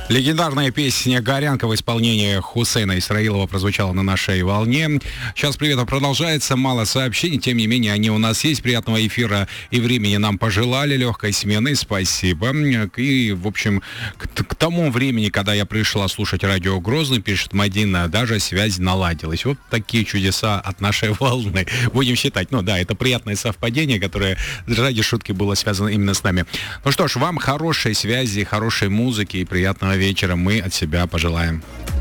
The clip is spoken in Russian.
Легендарная песня «Горянка» в исполнении Хусейна Исраилова прозвучала на нашей волне. Сейчас привет продолжается, мало сообщений, тем не менее они у нас есть. Приятного эфира и времени нам пожелали, легкой смены, спасибо. И, в общем, к тому времени, когда я пришла слушать радио Грозный, пишет Мадина, даже связь наладилась. Вот такие чудеса от нашей волны. Будем считать, ну да, это приятное совпадение, которое ради шутки было связано именно с нами. Ну что ж, вам хорошей связи, хорошей музыки и приятного вечера мы от себя пожелаем.